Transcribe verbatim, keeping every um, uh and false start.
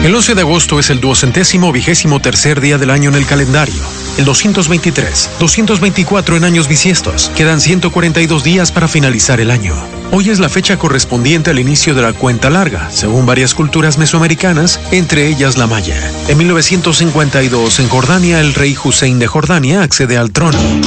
El once de agosto es el duocentésimo vigésimo tercer día del año en el calendario. El doscientos veintitrés, doscientos veinticuatro en años bisiestos. Quedan ciento cuarenta y dos días para finalizar el año. Hoy es la fecha correspondiente al inicio de la cuenta larga, según varias culturas mesoamericanas, entre ellas la maya. En mil novecientos cincuenta y dos, en Jordania, el rey Hussein de Jordania accede al trono.